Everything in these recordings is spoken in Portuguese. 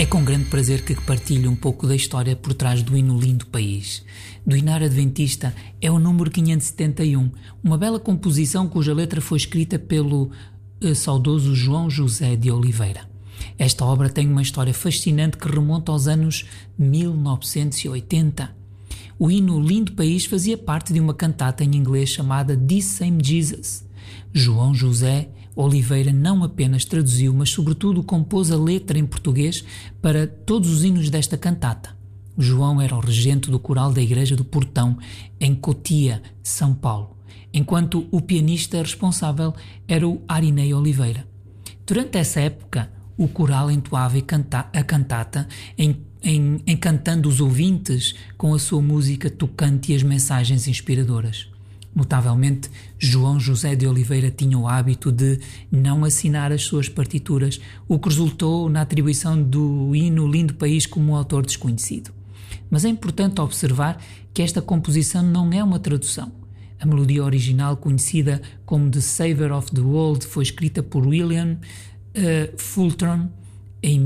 É com grande prazer que partilho um pouco da história por trás do hino Lindo País. Do Inário Adventista é o número 571, uma bela composição cuja letra foi escrita pelo saudoso João José de Oliveira. Esta obra tem uma história fascinante que remonta aos anos 1980. O hino Lindo País fazia parte de uma cantata em inglês chamada This Same Jesus. João José Oliveira não apenas traduziu, mas sobretudo compôs a letra em português para todos os hinos desta cantata. João era o regente do coral da Igreja do Portão, em Cotia, São Paulo, enquanto o pianista responsável era o Arinei Oliveira. Durante essa época, o coral entoava a cantata, encantando os ouvintes com a sua música tocante e as mensagens inspiradoras. Notavelmente, João José de Oliveira tinha o hábito de não assinar as suas partituras, o que resultou na atribuição do hino Lindo País como um autor desconhecido. Mas é importante observar que esta composição não é uma tradução. A melodia original, conhecida como The Saviour of the World, foi escrita por William Fulton em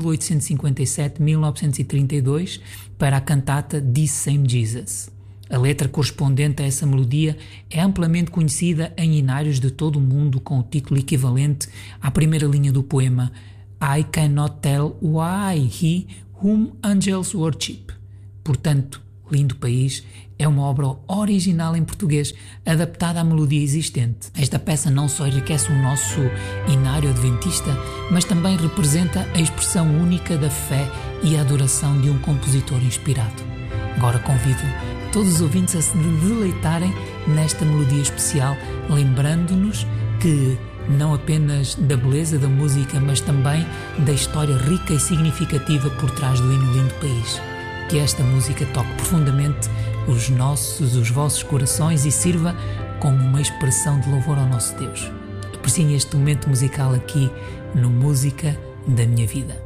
1857-1932 para a cantata This Same Jesus. A letra correspondente a essa melodia é amplamente conhecida em hinários de todo o mundo com o título equivalente à primeira linha do poema I cannot tell why he whom angels worship. Portanto, Lindo País é uma obra original em português, adaptada à melodia existente. Esta peça não só enriquece o nosso inário adventista, mas também representa a expressão única da fé e a adoração de um compositor inspirado. Agora convido todos os ouvintes a se deleitarem nesta melodia especial, lembrando-nos que não apenas da beleza da música, mas também da história rica e significativa por trás do hino Lindo País. Que esta música toque profundamente os vossos corações e sirva como uma expressão de louvor ao nosso Deus. Apreciem este momento musical aqui no Música da Minha Vida.